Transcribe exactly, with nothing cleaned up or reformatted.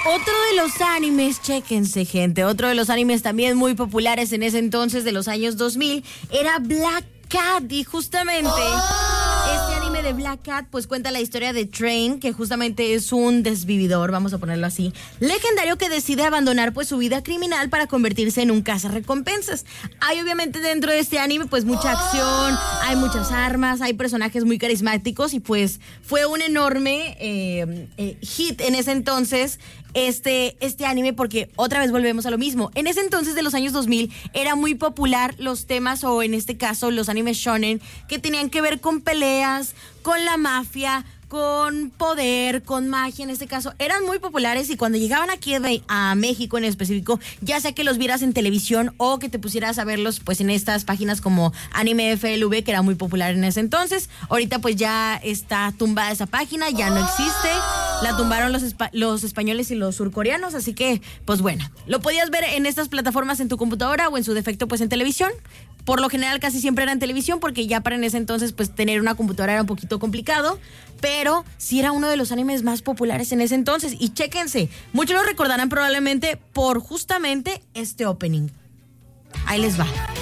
Otro de los animes, chéquense, gente, otro de los animes también muy populares en ese entonces de los años dos mil era Black Cat, y justamente este anime de Black Cat pues cuenta la historia de Train, que justamente es un desvividor, vamos a ponerlo así, legendario, que decide abandonar pues su vida criminal para convertirse en un cazarrecompensas. Hay obviamente dentro de este anime pues mucha acción, hay muchas armas, hay personajes muy carismáticos, y pues fue un enorme eh, eh, hit en ese entonces este, este anime, porque otra vez volvemos a lo mismo. En ese entonces de los años dos mil era muy popular los temas, o en este caso los animes shonen, que tenían que ver con peleas, con la mafia, con poder, con magia. En este caso eran muy populares, y cuando llegaban aquí a México en específico, ya sea que los vieras en televisión o que te pusieras a verlos pues en estas páginas como Anime F L V, que era muy popular en ese entonces. Ahorita pues ya está tumbada esa página, ya no existe, la tumbaron los, espa- los españoles y los surcoreanos, así que pues bueno, lo podías ver en estas plataformas en tu computadora, o en su defecto pues en televisión. Por lo general casi siempre era en televisión, porque ya para en ese entonces pues tener una computadora era un poquito complicado, pero sí era uno de los animes más populares en ese entonces. Y chéquense, muchos lo recordarán probablemente por justamente este opening. Ahí les va.